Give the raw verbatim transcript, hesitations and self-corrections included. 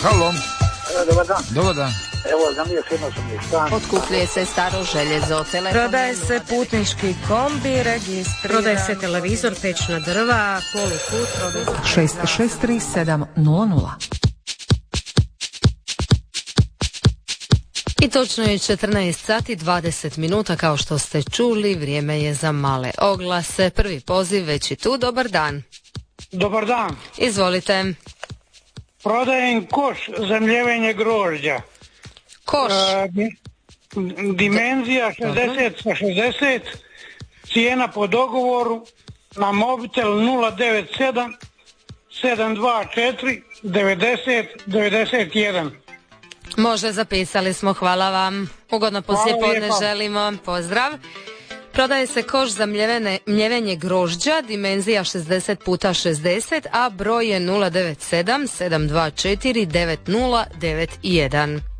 Halo. E, dobar dan. Dobar dan. Evo, za mije firma sam je stan. Otkupljuje se staro željezo, telefon. Prodaje se putnički kombi, registriran. Prodaje se televizor, pečna drva, poluput. šest šest tri sedam nula nula. I točno je četrnaest sati dvadeset minuta, kao što ste čuli, vrijeme je za male oglase. Prvi poziv već i tu, dobar dan. Dobar dan. Izvolite. Prodajem koš za mljevenje grožđa. Koš. E, dimenzija šezdeset sa šezdeset, cijena po dogovoru, na mobitel nula devet sedam sedam dva četiri devedeset devedeset jedan. Može, zapisali smo, hvala vam. Ugodno poslijepodne želimo, pozdrav. Prodaje se koš za mljevene, mljevenje grožđa, dimenzija šezdeset puta šezdeset, a broj je nula devet sedam sedam dva četiri devet nula devet jedan.